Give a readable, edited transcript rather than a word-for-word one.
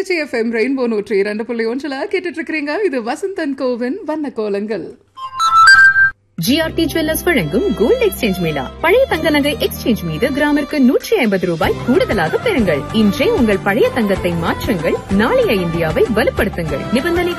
Trichy FM rainbow 102.1 கேட்டுட்டு இருக்கிறீங்க. இது வசந்தன் கோவின் வண்ண கோலங்கள். ஜிஆர்டி ஜுவல்லர்ஸ் வழங்கும் கோல்டு எக்ஸ்சேஞ்ச் மேளா. பழைய தங்க நகை எக்ஸ்சேஞ்ச் மீது கிராமிற்கு 150 ரூபாய் கூடுதலாக பெறுங்கள். இன்றே உங்கள் பழைய தங்கத்தை மாற்றுங்கள், நாளைய இந்தியாவை வலுப்படுத்துங்கள். நிபந்தனை